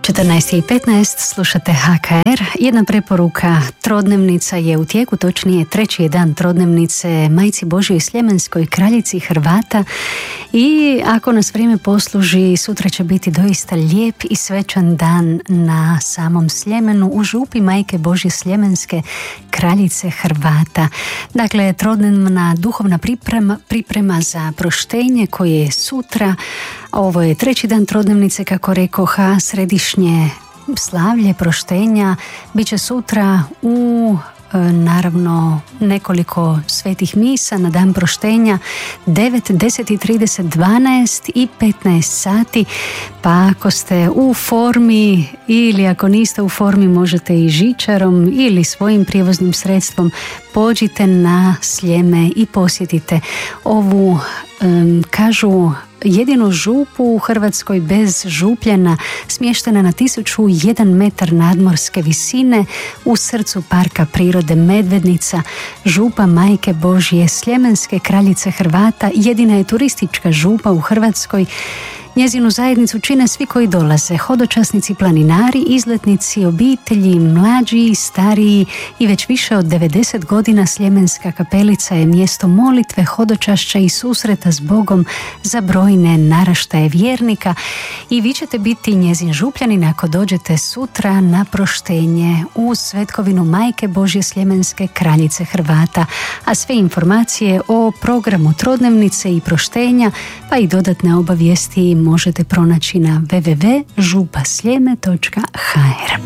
14:15, slušate HKR. Jedna preporuka, trodnevnica je u tijeku, točnije treći je dan trodnevnice Majci Božjoj Sljemenskoj, kraljici Hrvata, i ako nas vrijeme posluži, sutra će biti doista lijep i svečan dan na samom Sljemenu u župi Majke Božje Sljemenske, kraljice Hrvata. Dakle, trodnevna duhovna priprema za proštenje koje je sutra. Ovo je treći dan trodnevnice, kako rekoha, središnje slavlje proštenja bit će sutra u naravno nekoliko svetih misa na dan proštenja 9, 10:30, 12 i 15 sati, pa ako ste u formi ili ako niste u formi možete i žičarom ili svojim prijevoznim sredstvom pođite na Sljeme i posjetite ovu kažu jedinu župu u Hrvatskoj bez župljana, smještena na 1001 metar nadmorske visine u srcu Parka prirode Medvednica. Župa Majke Božje Sljemenske, kraljice Hrvata, jedina je turistička župa u Hrvatskoj. Njezinu zajednicu čine svi koji dolaze, hodočasnici, planinari, izletnici, obitelji, mlađi, stariji, i već više od 90 godina Sljemenska kapelica je mjesto molitve, hodočašća i susreta s Bogom za brojne naraštaje vjernika, i vi ćete biti njezin župljanin ako dođete sutra na proštenje u svetkovinu Majke Božje Sljemenske, kraljice Hrvata. A sve informacije o programu trodnevnice i proštenja, pa i dodatne obavijesti možete pronaći na www.župasljeme.hr.